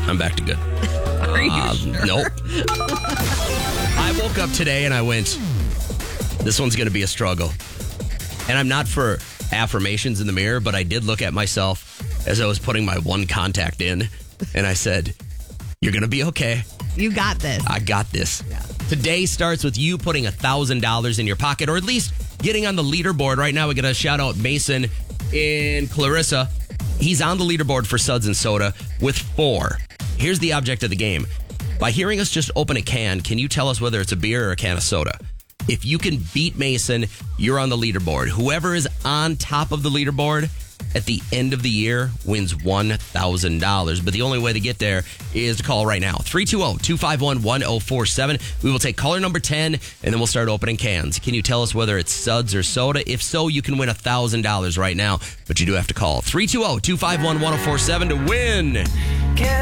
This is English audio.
I'm back to good. Are you sure? Nope. I woke up today and I went, this one's going to be a struggle. And I'm not for affirmations in the mirror, but I did look at myself as I was putting my one contact in. And I said, you're going to be okay. You got this. I got this. Yeah. Today starts with you putting $1,000 in your pocket, or at least getting on the leaderboard. Right now, we got to shout out Mason in Clarissa. He's on the leaderboard for Suds and Soda with 4. Here's the object of the game. By hearing us just open a can you tell us whether it's a beer or a can of soda? If you can beat Mason, you're on the leaderboard. Whoever is on top of the leaderboard at the end of the year wins $1,000. But the only way to get there is to call right now. 320-251-1047. We will take caller number 10, and then we'll start opening cans. Can you tell us whether it's Suds or soda? If so, you can win $1,000 right now. But you do have to call 320-251-1047 to win